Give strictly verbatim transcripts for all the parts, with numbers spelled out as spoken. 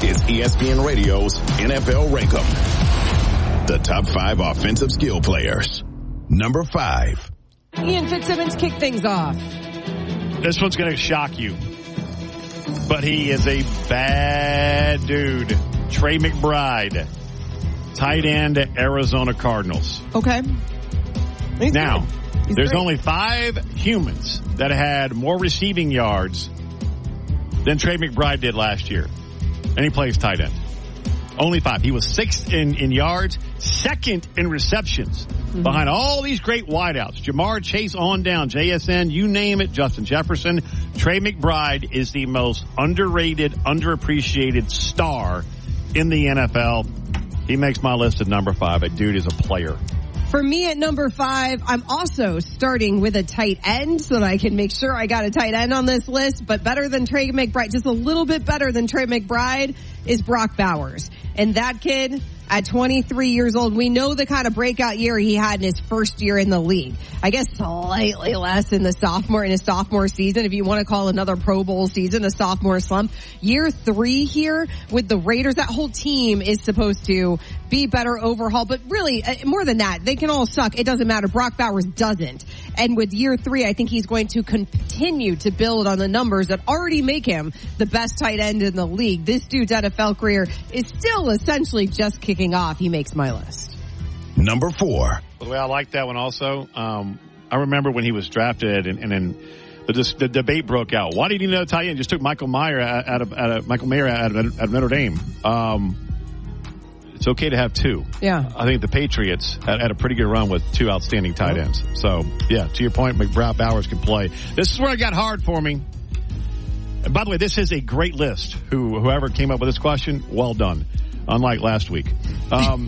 is E S P N Radio's N F L Rankem. The top five offensive skill players. Number five. Ian Fitzsimmons kick things off. This one's going to shock you. But he is a bad dude. Trey McBride. Tight end at Arizona Cardinals. Okay. He's now, there's great. only five humans that had more receiving yards than Trey McBride did last year. And he plays tight end. Only five. He was sixth in, in yards, second in receptions. Mm-hmm. Behind all these great wideouts. Jamar Chase on down, J S N, you name it, Justin Jefferson. Trey McBride is the most underrated, underappreciated star in the N F L. He makes my list at number five. That dude is a player. For me at number five, I'm also starting with a tight end so that I can make sure I got a tight end on this list. But better than Trey McBride, just a little bit better than Trey McBride, is Brock Bowers. And that kid, at twenty-three years old, we know the kind of breakout year he had in his first year in the league. I guess slightly less in the sophomore, in his sophomore season, if you want to call another Pro Bowl season a sophomore slump. Year three here with the Raiders, that whole team is supposed to be better overhaul. But really, more than that, they can all suck. It doesn't matter. Brock Bowers doesn't. And with year three, I think he's going to continue to build on the numbers that already make him the best tight end in the league. This dude's N F L career is still essentially just kicking off. He makes my list. Number four. By the way, I like that one also. Um, I remember when he was drafted and, and then the, the debate broke out. Why did he know tight end? Just took Michael Mayer out of, out of Michael Mayer out of, out of Notre Dame. Um, it's okay to have two. Yeah. I think the Patriots had, had a pretty good run with two outstanding tight ends. So, yeah, to your point, McBride Bowers can play. This is where it got hard for me. And by the way, this is a great list. Who Whoever came up with this question, well done. Unlike last week. Um,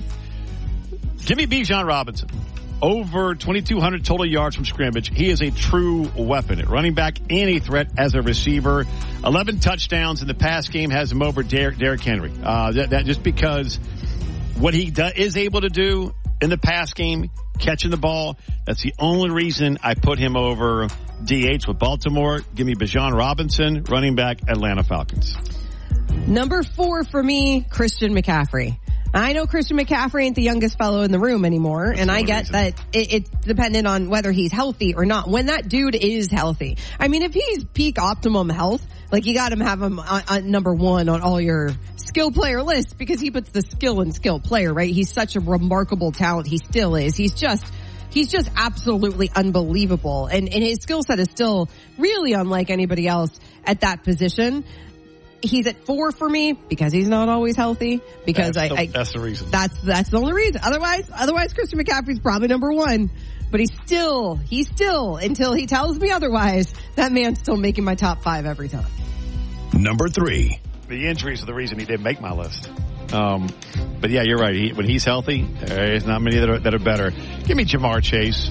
give me Bijan Robinson. Over twenty-two hundred total yards from scrimmage. He is a true weapon at running back and a threat as a receiver. eleven touchdowns in the pass game has him over Derrick, Derrick Henry. Uh, that, that just because what he do, is able to do in the pass game, catching the ball, that's the only reason I put him over D H with Baltimore. Give me Bijan Robinson, running back, Atlanta Falcons. Number four for me, Christian McCaffrey. I know Christian McCaffrey ain't the youngest fellow in the room anymore, That's and I get reason. that it, it's dependent on whether he's healthy or not. When that dude is healthy, I mean, if he's peak optimum health, like you got him have him on, on number one on all your skill player lists because he puts the skill in skill player, right? He's such a remarkable talent. He still is. He's just, he's just absolutely unbelievable, and and his skill set is still really unlike anybody else at that position. He's at four for me because he's not always healthy. Because that's I, the, I that's the reason. That's that's the only reason. Otherwise, otherwise, Christian McCaffrey's probably number one. But he's still, he's still, until he tells me otherwise, that man's still making my top five every time. Number three. The injuries are the reason he didn't make my list. Um, but yeah, you're right. He, when he's healthy, there's not many that are, that are better. Give me Jamar Chase.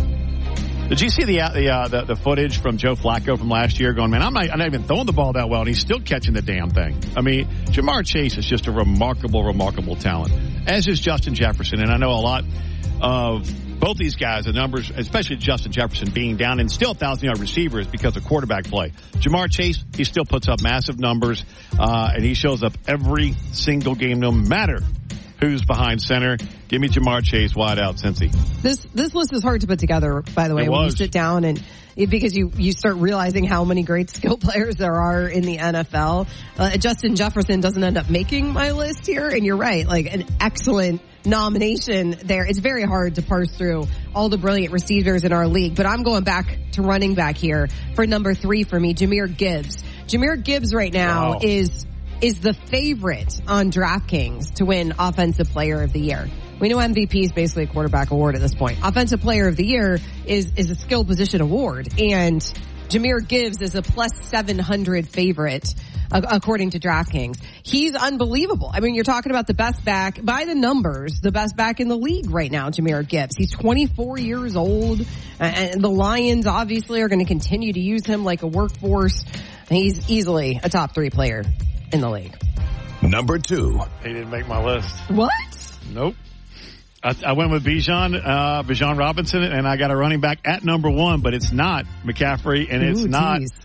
Did you see the the, uh, the the footage from Joe Flacco from last year going, man, I'm not, I'm not even throwing the ball that well, and he's still catching the damn thing. I mean, Jamar Chase is just a remarkable, remarkable talent, as is Justin Jefferson. And I know a lot of both these guys, the numbers, especially Justin Jefferson being down and still one thousand-yard receivers because of quarterback play. Jamar Chase, he still puts up massive numbers, uh, and he shows up every single game, no matter who's behind center. Give me Jamar Chase, wide out, Cincy. This this list is hard to put together, by the way, when you sit down and because you, you start realizing how many great skill players there are in the N F L. Uh, Justin Jefferson doesn't end up making my list here, and you're right, like an excellent nomination there. It's very hard to parse through all the brilliant receivers in our league, but I'm going back to running back here for number three for me, Jahmyr Gibbs. Jahmyr Gibbs right now wow. is is the favorite on DraftKings to win Offensive Player of the Year. We know M V P is basically a quarterback award at this point. Offensive Player of the Year is is a skill position award, and Jahmyr Gibbs is a plus seven hundred favorite uh, according to DraftKings. He's unbelievable. I mean, you're talking about the best back, by the numbers, the best back in the league right now, Jahmyr Gibbs. He's twenty-four years old, and the Lions obviously are going to continue to use him like a workforce. He's easily a top three player in the league. Number two. He didn't make my list. What? Nope. I, I went with Bijan, uh, Bijan Robinson, and I got a running back at number one, but it's not McCaffrey, and it's Ooh, not geez.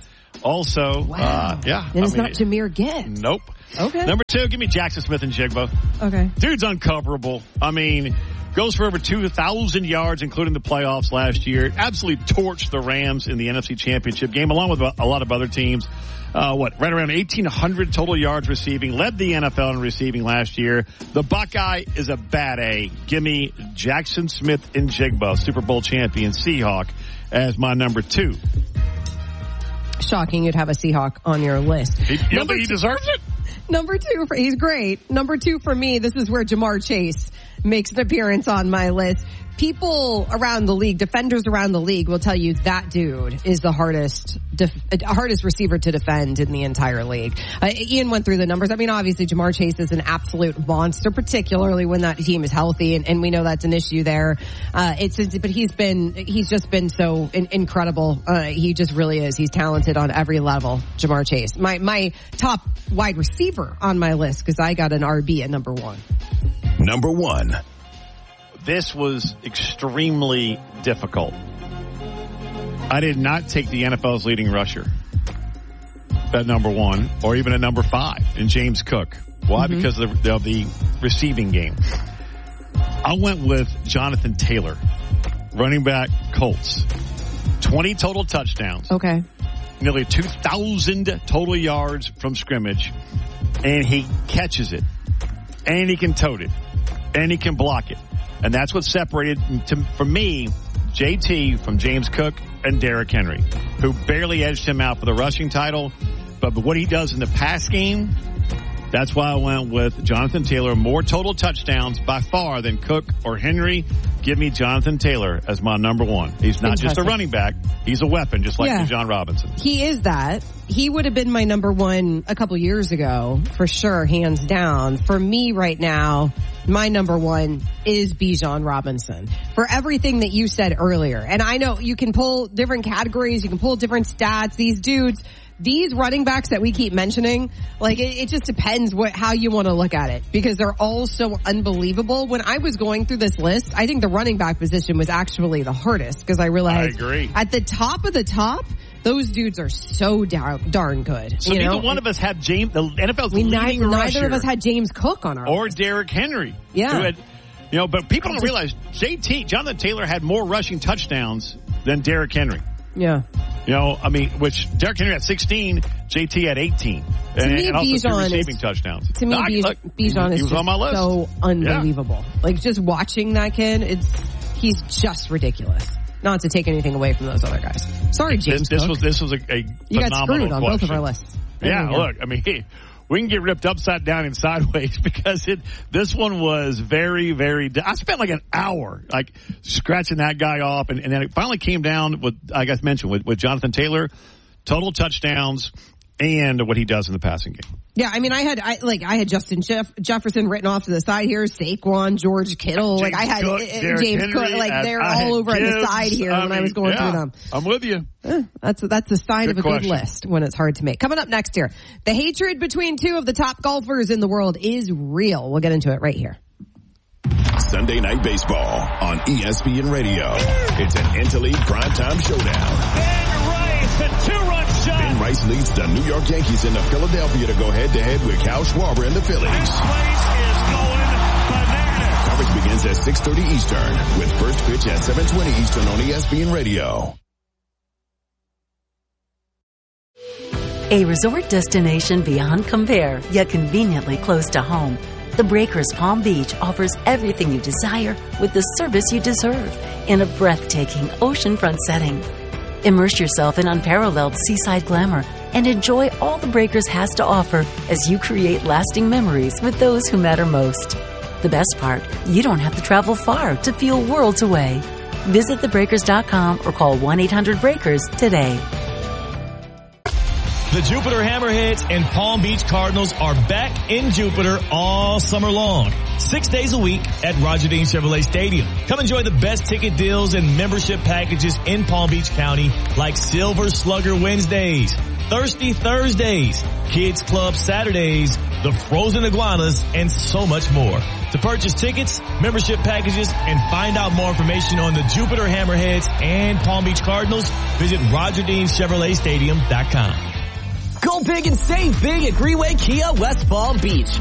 Also, Wow. uh, yeah. And it's I mean, not Jahmyr Gibbs. Nope. Okay. Number two, give me Jackson Smith-Njigba. Okay. Dude's uncoverable. I mean, goes for over two thousand yards, including the playoffs last year. Absolutely torched the Rams in the N F C Championship game, along with a lot of other teams. Uh, what, right around eighteen hundred total yards receiving, led the N F L in receiving last year. The Buckeye is a bad A. Give me Jackson Smith-Njigba, Super Bowl champion Seahawk, as my number two. Shocking you'd have a Seahawk on your list. He, you don't Number think he two- deserves it? Number two, for, he's great. Number two for me, this is where Jamar Chase makes an appearance on my list. People around the league, defenders around the league will tell you that dude is the hardest, def- hardest receiver to defend in the entire league. Uh, Ian went through the numbers. I mean, obviously Jamar Chase is an absolute monster, particularly when that team is healthy, and, and we know that's an issue there. Uh, it's, but he's been, he's just been so in, incredible. Uh, he just really is. He's talented on every level, Jamar Chase. My, my top wide receiver on my list, because I got an R B at number one. Number one. This was extremely difficult. I did not take the N F L's leading rusher at number one or even at number five in James Cook. Why? Mm-hmm. Because of the, of the receiving game. I went with Jonathan Taylor, running back Colts. twenty total touchdowns. Okay. Nearly two thousand total yards from scrimmage. And he catches it. And he can tote it. And he can block it. And that's what separated, to, for me, J T from James Cook and Derrick Henry, who barely edged him out for the rushing title. But, but what he does in the pass game, that's why I went with Jonathan Taylor. More total touchdowns by far than Cook or Henry. Give me Jonathan Taylor as my number one. He's not just a running back. He's a weapon, just like yeah. Bijan Robinson. He is that. He would have been my number one a couple years ago, for sure, hands down. For me right now, my number one is Bijan Robinson. For everything that you said earlier. And I know you can pull different categories, you can pull different stats. These dudes, these running backs that we keep mentioning, like it, it just depends what how you want to look at it, because they're all so unbelievable. When I was going through this list, I think the running back position was actually the hardest, because I realized I agree. At the top of the top, those dudes are so darn, darn good. So you neither know? one of us had James, the N F L's we leading neither, rusher. neither of us had James Cook on our or list. Derrick Henry. Yeah. Who had, you know, but people I don't just, realize J T, Jonathan Taylor had more rushing touchdowns than Derrick Henry. Yeah. You know, I mean, which Derrick Henry had sixteen, J T had eighteen. To and, me, and also two Bijan receiving is, touchdowns. To me, no, Bij, look, Bijan he is was just on my list. so unbelievable. Yeah. Like, just watching that kid, it's he's just ridiculous. Not to take anything away from those other guys. Sorry, James This, this Cook. was this was a, a you got phenomenal screwed on question. both of our lists. There Yeah, you go. look, I mean, hey, we can get ripped upside down and sideways because it. This one was very, very. I spent like an hour like scratching that guy off, and, and then it finally came down with, I guess mentioned with, with Jonathan Taylor, total touchdowns and what he does in the passing game. Yeah, I mean, I had I like I had Justin Jeff, Jefferson written off to the side here, Saquon, George Kittle, James like I had Cook, uh, Derrick James Henry, Cook, like they're I all over on the Gibbs, side here I when mean, I was going yeah, through them. I'm with you. Eh, that's that's a sign Good of a question. good list when it's hard to make. Coming up next here, the hatred between two of the top golfers in the world is real. We'll get into it right here. Sunday Night Baseball on E S P N Radio. It's an Interleague primetime showdown. Ben Rice, a two-run shot. Ben Rice leads the New York Yankees into Philadelphia to go head-to-head with Kyle Schwarber and the Phillies. This place is going bananas. Coverage begins at six thirty Eastern with first pitch at seven twenty Eastern on E S P N Radio. A resort destination beyond compare, yet conveniently close to home. The Breakers Palm Beach offers everything you desire with the service you deserve in a breathtaking oceanfront setting. Immerse yourself in unparalleled seaside glamour and enjoy all the Breakers has to offer as you create lasting memories with those who matter most. The best part, you don't have to travel far to feel worlds away. Visit the breakers dot com or call one eight hundred breakers today. The Jupiter Hammerheads and Palm Beach Cardinals are back in Jupiter all summer long. Six days a week at Roger Dean Chevrolet Stadium. Come enjoy the best ticket deals and membership packages in Palm Beach County, like Silver Slugger Wednesdays, Thirsty Thursdays, Kids Club Saturdays, the Frozen Iguanas, and so much more. To purchase tickets, membership packages, and find out more information on the Jupiter Hammerheads and Palm Beach Cardinals, visit Roger Dean Chevrolet Stadium dot com. Go big and save big at Greenway Kia West Palm Beach.